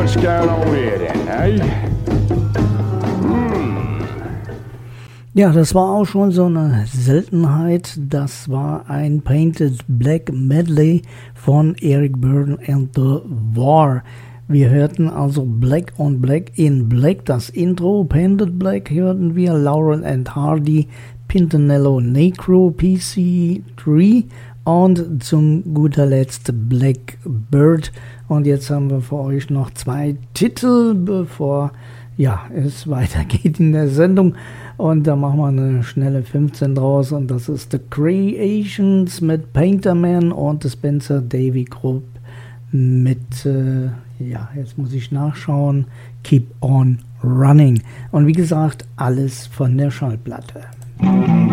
what's going on here then, eh? Ja, das war auch schon so eine Seltenheit. Das war ein Painted Black Medley von Eric Burdon and the War. Wir hörten also Black on Black in Black, das Intro. Painted Black hörten wir Laurel and Hardy, Pintanello Necro, PC3 und zum guter Letzt Blackbird. Und jetzt haben wir für euch noch 2 Titel, bevor es weitergeht in der Sendung. Und da machen wir eine schnelle 15 draus. Und das ist The Creations mit Painterman und The Spencer Davy Group mit, jetzt muss ich nachschauen, Keep on Running. Und wie gesagt, alles von der Schallplatte.